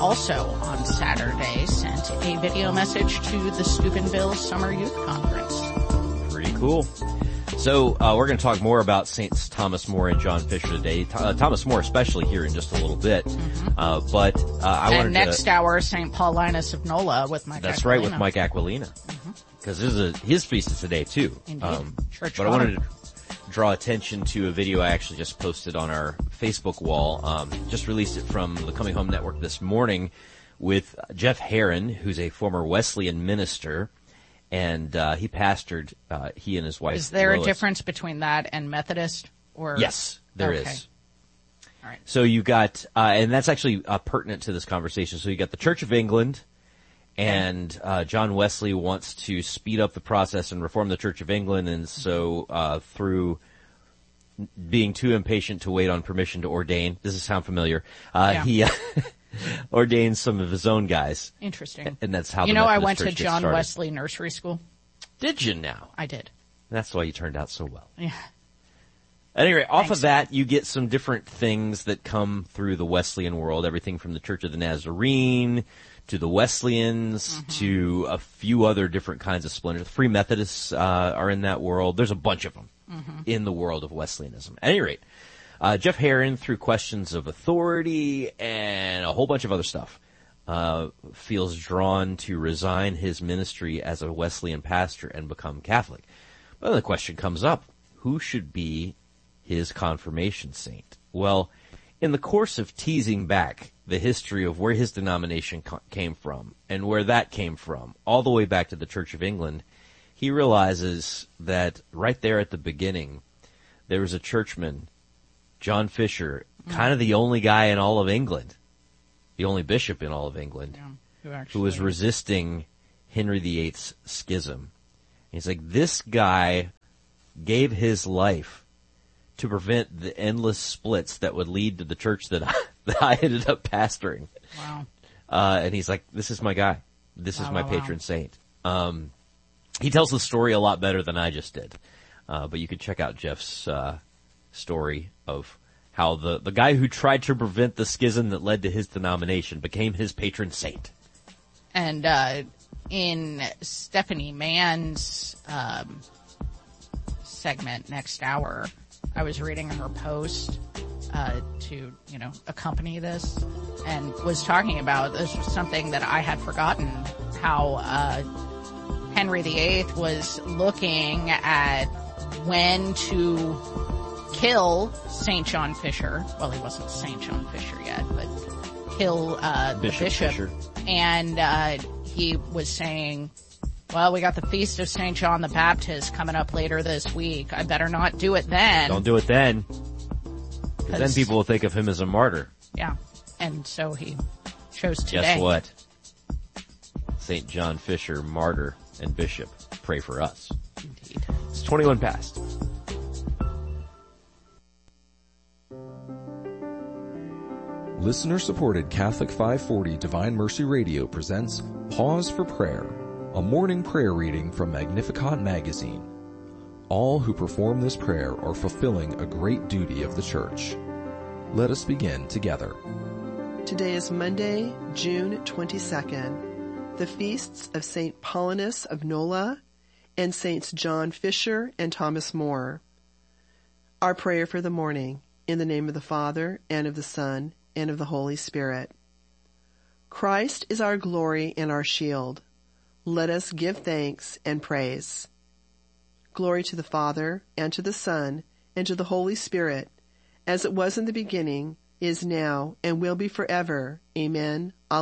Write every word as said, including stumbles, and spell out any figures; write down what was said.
also on Saturday sent a video message to the Steubenville Summer Youth Conference. Pretty cool. So uh, we're going to talk more about Saints Thomas More and John Fisher today. Th- uh, Thomas More especially here in just a little bit. Mm-hmm. Uh, but uh, I and wanted next to... hour, Saint Paulinus of Nola with Mike That's Aquilina. right, with Mike Aquilina. Because mm-hmm. this is a, his feast is today, too. Indeed. Um, Church but I wanted to draw attention to a video I actually just posted on our Facebook wall. Um, just released it from the Coming Home Network this morning with Jeff Herron, who's a former Wesleyan minister. And uh, he pastored, uh, he and his wife. Is there Lois. a difference between that and Methodist? Or Yes, there okay. is. All right. So you got, uh, and that's actually uh, pertinent to this conversation. So you got the Church of England, and uh, John Wesley wants to speed up the process and reform the Church of England, and so uh, through being too impatient to wait on permission to ordain, does this sound familiar? Uh, Yeah. He uh, ordained some of his own guys. Interesting. And that's how you the know, I Methodist went Church to gets John started. Wesley Nursery School. Did you now? I did. That's why you turned out so well. Yeah. Anyway, off Thanks. of that, you get some different things that come through the Wesleyan world, everything from the Church of the Nazarene to the Wesleyans mm-hmm. to a few other different kinds of splinters. Free Methodists uh, are in that world. There's a bunch of them mm-hmm. in the world of Wesleyanism. At any rate, uh, Jeff Herron, through questions of authority and a whole bunch of other stuff, uh, feels drawn to resign his ministry as a Wesleyan pastor and become Catholic. But then the question comes up, who should be his confirmation saint? Well, in the course of teasing back the history of where his denomination co- came from and where that came from, all the way back to the Church of England, he realizes that right there at the beginning, there was a churchman, John Fisher, mm. kind of the only guy in all of England, the only bishop in all of England, yeah, who, actually, who was resisting Henry the Eighth's schism. And he's like, this guy gave his life to prevent the endless splits that would lead to the church that I, that I ended up pastoring. Wow. Uh, and he's like, this is my guy. This wow, is my wow, patron wow. saint. Um, he tells the story a lot better than I just did. Uh, but you can check out Jeff's, uh, story of how the, the guy who tried to prevent the schism that led to his denomination became his patron saint. And, uh, in Stephanie Mann's, um, segment next hour, I was reading her post, uh, to, you know, accompany this and was talking about, this was something that I had forgotten, how, uh, Henry the Eighth was looking at when to kill Saint John Fisher. Well, he wasn't Saint John Fisher yet, but kill, uh, Bishop the bishop. Fisher. And, uh, he was saying, well, we got the Feast of Saint John the Baptist coming up later this week. I better not do it then. Don't do it then. Because then people will think of him as a martyr. Yeah. And so he chose today. Guess what? Saint John Fisher, martyr and bishop, pray for us. Indeed. It's twenty-one past. Listener-supported Catholic five forty Divine Mercy Radio presents Pause for Prayer, a morning prayer reading from Magnificat magazine. All who perform this prayer are fulfilling a great duty of the Church. Let us begin together. Today is Monday, June twenty-second, the feasts of Saint Paulinus of Nola and Saints John Fisher and Thomas More. Our prayer for the morning, in the name of the Father, and of the Son, and of the Holy Spirit. Christ is our glory and our shield. Let us give thanks and praise. Glory to the Father, and to the Son, and to the Holy Spirit, as it was in the beginning, is now, and will be forever. Amen.